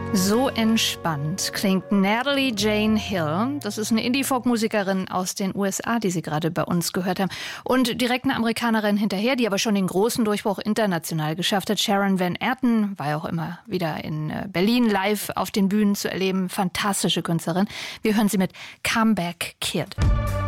So entspannt klingt Natalie Jane Hill. Das ist eine Indie-Folk-Musikerin aus den USA, die Sie gerade bei uns gehört haben. Und direkt eine Amerikanerin hinterher, die aber schon den großen Durchbruch international geschafft hat. Sharon Van Etten war ja auch immer wieder in Berlin live auf den Bühnen zu erleben. Fantastische Künstlerin. Wir hören sie mit Comeback Kid.